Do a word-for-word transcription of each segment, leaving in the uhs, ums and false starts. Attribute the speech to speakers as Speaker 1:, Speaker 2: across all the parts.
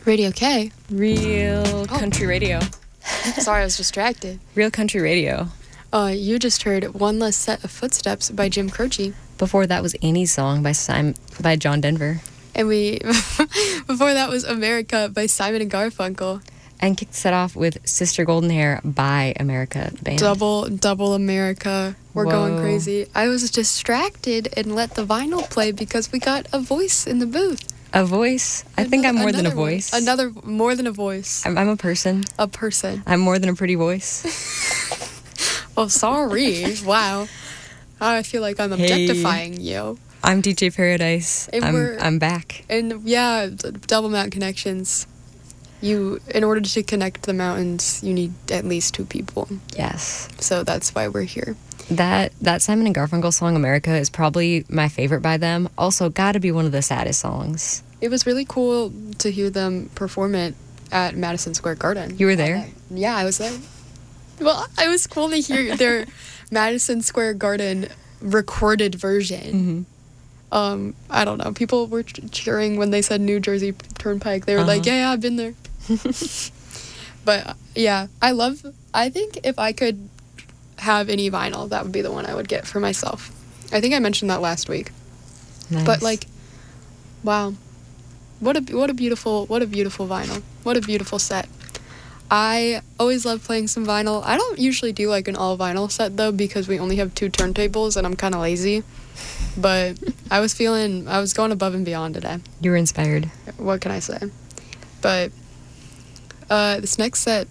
Speaker 1: Radio K.
Speaker 2: Real country radio.
Speaker 1: Sorry, I was distracted.
Speaker 2: Real country radio.
Speaker 1: Uh, you just heard One Less Set of Footsteps by Jim Croce.
Speaker 2: Before that was Annie's Song by Sim- by John Denver.
Speaker 1: And we, before that was America by Simon and Garfunkel.
Speaker 2: And kicked set off with Sister Golden Hair by America Band.
Speaker 1: Double, double America. We're
Speaker 2: Whoa.
Speaker 1: going crazy. I was distracted and let the vinyl play because we got a voice in the booth.
Speaker 2: A voice? I think I'm more than a
Speaker 1: Another one.
Speaker 2: voice.
Speaker 1: Another, more than a voice.
Speaker 2: I'm, I'm a person.
Speaker 1: A person.
Speaker 2: I'm more than a pretty voice.
Speaker 1: Oh, sorry. Wow. I feel like I'm
Speaker 2: Hey.
Speaker 1: objectifying you.
Speaker 2: I'm D J Paradise.
Speaker 1: And
Speaker 2: I'm,
Speaker 1: we're-
Speaker 2: I'm back.
Speaker 1: And yeah, d- double mount connections. You, in order to connect the mountains, you need at least two people.
Speaker 2: Yes.
Speaker 1: So that's why we're here.
Speaker 2: That that Simon and Garfunkel song, America, is probably my favorite by them. Also, gotta be one of the saddest songs.
Speaker 1: It was really cool to hear them perform it at Madison Square Garden.
Speaker 2: You were there?
Speaker 1: Yeah, I was there. Well, it was cool to hear their Madison Square Garden recorded version.
Speaker 2: Mm-hmm.
Speaker 1: Um, I don't know. People were ch- cheering when they said New Jersey Turnpike. They were
Speaker 2: Uh-huh.
Speaker 1: like, yeah, yeah, I've been there. But uh, yeah, I love, I think if I could have any vinyl, that would be the one I would get for myself. I think I mentioned that last week.
Speaker 2: Nice.
Speaker 1: But like, wow. What a, what a beautiful, what a beautiful vinyl. What a beautiful set. I always love playing some vinyl. I don't usually do like an all vinyl set though because we only have two turntables and I'm kind of lazy. But I was feeling, I was going above and beyond today.
Speaker 2: You were inspired.
Speaker 1: What can I say? But uh, this next set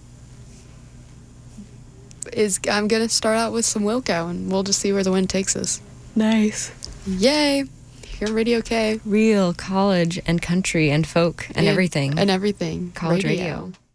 Speaker 1: is, I'm going to start out with some Wilco and we'll just see where the wind takes us.
Speaker 2: Nice.
Speaker 1: Yay! Here on Radio K.
Speaker 2: Real college and country and folk and
Speaker 1: Yeah,
Speaker 2: everything.
Speaker 1: And everything.
Speaker 2: College radio.